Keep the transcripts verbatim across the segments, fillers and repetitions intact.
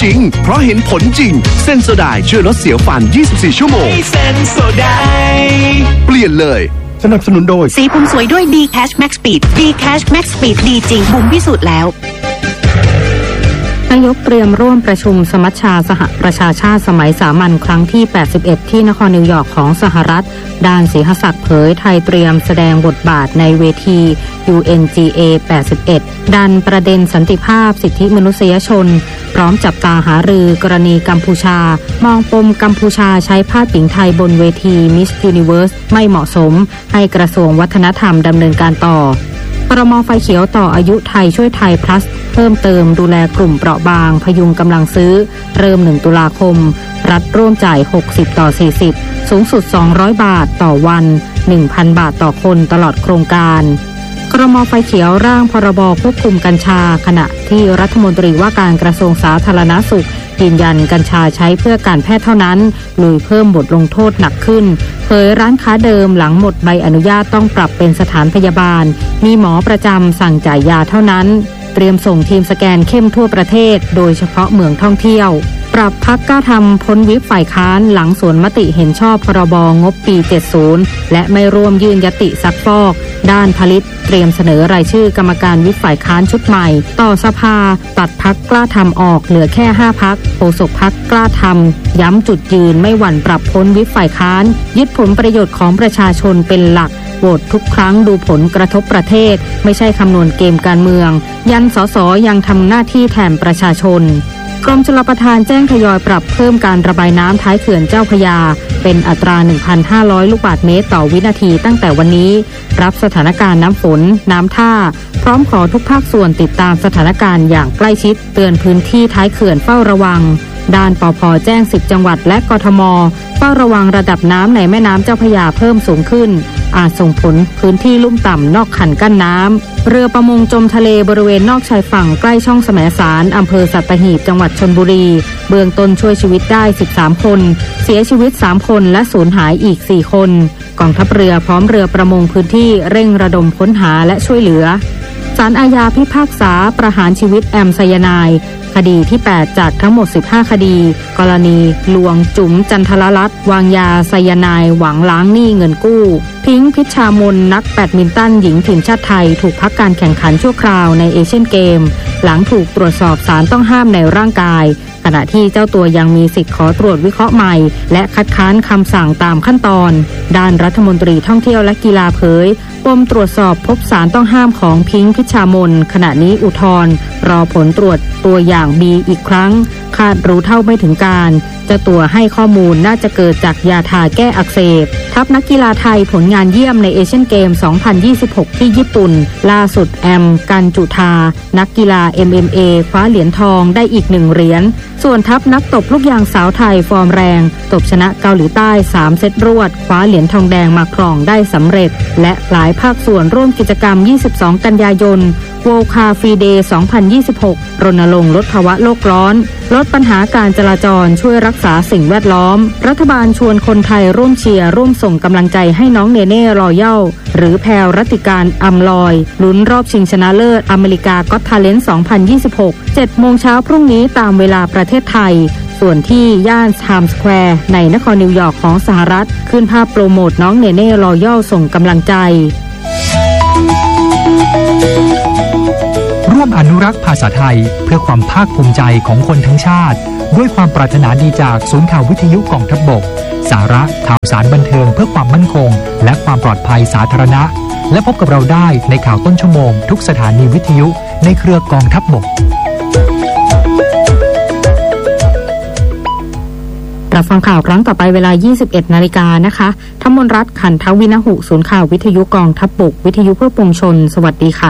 จริงเพราะเห็นผลจริงเซนโซไดช่วยลดเสียวฟันยี่สิบสี่ชั่วโมงเซนโซไดเปลี่ยนเลยสนับสนุนโดยสีผมสวยด้วย D Cash Max Speed D Cash Max Speed ดีจริงบุ๋มพิสูจน์แล้วนายกเตรียมร่วมประชุมสมัชชาสหประชาชาติสมัยสามัญครั้งที่แปดสิบเอ็ดที่นครนิวยอร์กของสหรัฐด้านศรีหศักดิ์เผยไทยเตรียมแสดงบทบาทในเวที ยู เอ็น จี เอ แปดสิบเอ็ดดันประเด็นสันติภาพสิทธิมนุษยชนพร้อมจับตาหารือกรณีกัมพูชามองปมกัมพูชาใช้ผ้าปิ่งไทยบนเวที Miss Universe ไม่เหมาะสมให้กระทรวงวัฒนธรรมดำเนินการต่อปรม.ไฟเขียวต่ออายุไทยช่วยไทย plus เพิ่มเติมดูแลกลุ่มเปราะบางพยุงกำลังซื้อเริ่มหนึ่งตุลาคมรัฐร่วมจ่ายหกสิบต่อสี่สิบสูงสุดสองร้อยบาทต่อวัน หนึ่งพัน บาทต่อคนตลอดโครงการกรม.ไฟเขียวร่างพรบควบคุมกัญชาขณะที่รัฐมนตรีว่าการกระทรวงสาธารณสุขยืนยันกัญชาใช้เพื่อการแพทย์เท่านั้นลุยเพิ่มบทลงโทษหนักขึ้นเผยร้านค้าเดิมหลังหมดใบอนุญาตต้องปรับเป็นสถานพยาบาลมีหมอประจำสั่งจ่ายยาเท่านั้นเตรียมส่งทีมสแกนเข้มทั่วประเทศโดยเฉพาะเมืองท่องเที่ยวปรับพรรคกล้าทำพ้นวิปฝ่ายค้านหลังสวนมติเห็นชอบพรบงบปีเจ็ดสิบและไม่ร่วมยื่นยติซักฟอกด้านผลิตเตรียมเสนอรายชื่อกรรมการวิปฝ่ายค้านชุดใหม่ต่อสภาตัดพรรคกล้าทำออกเหลือแค่ห้าพรรคโฆษกพรรคกล้าทำย้ำจุดยืนไม่หวั่นปรับพ้นวิปฝ่ายค้านยึดผลประโยชน์ของประชาชนเป็นหลักโหวตทุกครั้งดูผลกระทบประเทศไม่ใช่คำนวณเกมการเมืองยันสสยังทำหน้าที่แทนประชาชนกรมชลประทานแจ้งทยอยปรับเพิ่มการระบายน้ำท้ายเขื่อนเจ้าพระยาเป็นอัตรา หนึ่งพันห้าร้อย ลูกบาศก์เมตรต่อวินาทีตั้งแต่วันนี้รับสถานการณ์น้ำฝนน้ำท่าพร้อมขอทุกภาคส่วนติดตามสถานการณ์อย่างใกล้ชิดเตือนพื้นที่ท้ายเขื่อนเฝ้าระวังด้านปภ.แจ้งสิบจังหวัดและกทม.เฝ้าระวังระดับน้ำในแม่น้ำเจ้าพระยาเพิ่มสูงขึ้นอาจส่งผลพื้นที่ลุ่มต่ำนอกคันกั้นน้ำเรือประมงจมทะเลบริเวณนอกชายฝั่งใกล้ช่องแสมสารอำเภอสัตหีบจังหวัดชลบุรีเบื้องต้นช่วยชีวิตได้สิบสามคนเสียชีวิตสามคนและสูญหายอีกสี่คนกองทัพเรือพร้อมเรือประมงพื้นที่เร่งระดมค้นหาและช่วยเหลือศาลอาญาพิพากษาประหารชีวิตแอมไซยาไนด์คดีที่แปดจากทั้งหมดสิบห้าคดีกรณีลวงจุ๋มจันทรรัตน์วางยาไซยาไนด์หวังล้างหนี้เงินกู้พิงค์พิชชามนนักแบดมินตันหญิงทีมชาติไทยถูกพักการแข่งขันชั่วคราวในเอเชียนเกมหลังถูกตรวจสอบสารต้องห้ามในร่างกายขณะที่เจ้าตัวยังมีสิทธิ์ขอตรวจวิเคราะห์ใหม่และคัดค้านคำสั่งตามขั้นตอนด้านรัฐมนตรีท่องเที่ยวและกีฬาเผยปมตรวจสอบพบสารต้องห้ามของพิงค์พิชชามนขณะนี้อุทธรณ์รอผลตรวจตัวอย่าง B อีกครั้งคาดรู้เท่าไม่ถึงการเจ้าตัวให้ข้อมูลน่าจะเกิดจากยาทาแก้อักเสบทัพนักกีฬาไทยผลงานเยี่ยมในเอเชียนเกมสองพันยี่สิบหกที่ญี่ปุ่นล่าสุดแอมกันจุธานักกีฬา เอ็ม เอ็ม เอ คว้าเหรียญทองได้อีกหนึ่งเหรียญส่วนทัพนักตบลูกยางสาวไทยฟอร์มแรงตบชนะเกาหลีใต้สามเซตรวดคว้าเหรียญทองแดงมาครองได้สำเร็จและหลายภาคส่วนร่วมกิจกรรมยี่สิบสองกันยายน World Car Free Day สองพันยี่สิบหกรณรงค์ลดภาวะโลกร้อนลดปัญหาการจราจรช่วยรักษาสิ่งแวดล้อมรัฐบาลชวนคนไทยร่วมเชียร์ร่วมส่งกำลังใจให้น้องเนเน่รอยัลหรือแพรรัตติการอัมลอยลุ้นรอบชิงชนะเลิศอเมริกาก็อตทาเลนต์สองพันยี่สิบหก เจ็ดโมงเช้าพรุ่งนี้ตามเวลาประเทศไทยส่วนที่ย่านไทม์สแควร์ในนครนิวยอร์กของสหรัฐขึ้นภาพโปรโมทน้องเนเน่รอยัลส่งกำลังใจร่วมอนุรักษ์ภาษาไทยเพื่อความภาคภูมิใจของคนทั้งชาติด้วยความปรารถนาดีจากศูนย์ข่าววิทยุกองทัพบกสาระข่าวสารบันเทิงเพื่อความมั่นคงและความปลอดภัยสาธารณะและพบกับเราได้ในข่าวต้นชั่วโมงทุกสถานีวิทยุในเครือกองทัพบกรับฟังข่าวครั้งต่อไปเวลา ยี่สิบเอ็ดนาฬิกานะคะธมนรัตน์ขันทวินหุศูนย์ข่าววิทยุกองทัพบกวิทยุเพื่อปวงชนสวัสดีค่ะ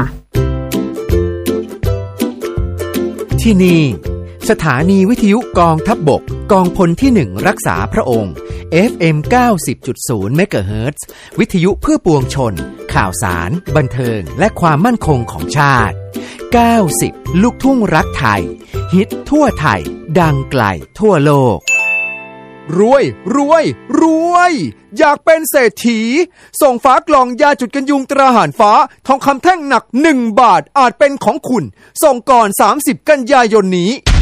ที่นี่สถานีวิทยุกองทัพบกกองพลที่หนึ่งรักษาพระองค์ เอฟ เอ็ม เก้าสิบจุดศูนย์ เมกะเฮิรตซ์ วิทยุเพื่อปวงชนข่าวสารบันเทิงและความมั่นคงของชาติเก้าสิบลูกทุ่งรักไทยฮิตทั่วไทยดังไกลทั่วโลกรวยรวยรวยอยากเป็นเศรษฐีส่งฝากล่องยาจุดกันยุงตราหารฟ้าทองคำแท่งหนักหนึ่งบาทอาจเป็นของคุณส่งก่อนสามสิบกันยายนนี้